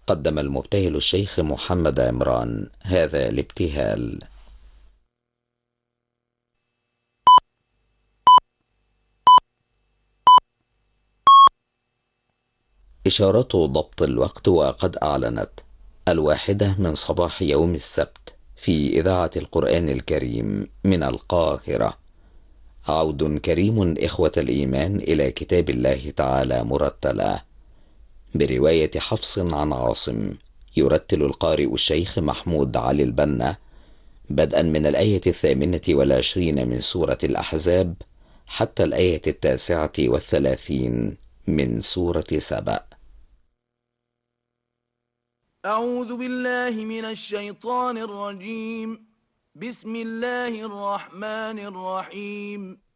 قدم المبتهل الشيخ محمد عمران هذا الابتهال. إشارات ضبط الوقت وقد أعلنت 1 من صباح يوم السبت في إذاعة القرآن الكريم من القاهرة. عود كريم إخوة الإيمان إلى كتاب الله تعالى مرتلا، برواية حفص عن عاصم. يرتل القارئ الشيخ محمود علي البنا بدءا من الآية 28 من سورة الأحزاب حتى الآية 39 من سورة سبأ. أعوذ بالله من الشيطان الرجيم. بسم الله الرحمن الرحيم.